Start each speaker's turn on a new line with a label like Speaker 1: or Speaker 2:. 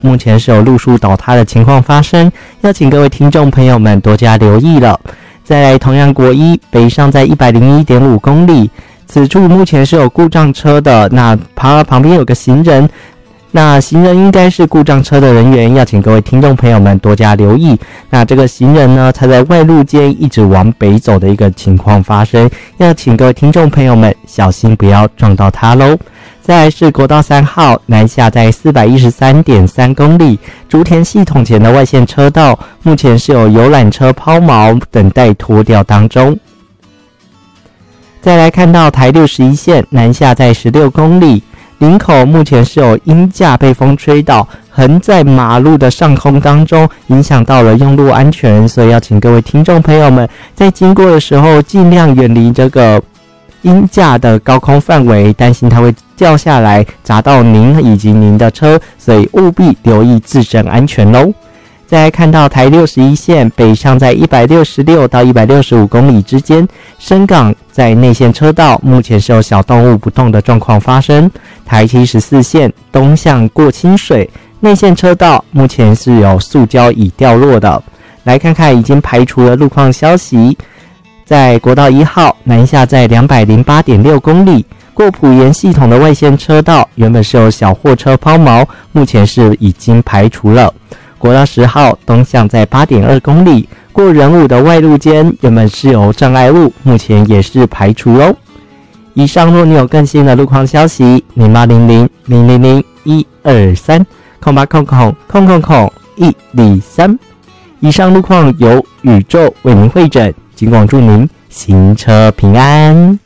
Speaker 1: 目前是有路树倒塌的情况发生，要请各位听众朋友们多加留意了。再来，同样国一北上在 101.5 公里，此处目前是有故障车的，那旁边有个行人，那行人应该是故障车的人员，要请各位听众朋友们多加留意。那这个行人呢，他在外路间一直往北走的一个情况发生，要请各位听众朋友们小心不要撞到他咯。再来是国道3号南下在 413.3 公里，竹田系统前的外线车道，目前是有游览车抛锚等待拖吊当中。再来看到台61线南下在16公里，林口目前是有鹰架被风吹倒，横在马路的上空当中，影响到了用路安全，所以要请各位听众朋友们在经过的时候尽量远离这个鹰架的高空范围，担心它会掉下来砸到您以及您的车，所以务必留意自身安全咯。再来看到台61线北上在166到165公里之间，深港在内线车道目前是有小动物不动的状况发生。台74线东向过清水，内线车道目前是有塑胶椅掉落的。来看看已经排除了路况消息，在国道1号南下在 208.6 公里，过埔盐系统的外线车道原本是有小货车抛锚，目前是已经排除了。国道10号东向在 8.2 公里，过仁武的外路间原本是有障碍物，目前也是排除咯。以上若你有更新的路况消息，0800-000-123-0800-123。以上路况由宇宙为您汇整，尽管祝您行车平安。